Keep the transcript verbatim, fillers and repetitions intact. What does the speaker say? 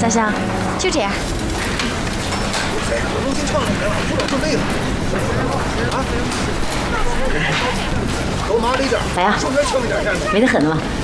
香香，就这样。 我能先唱两遍，不能就累了。啊！都麻利点。 咋样？ 顺便唱一点下去。 没得很了吗？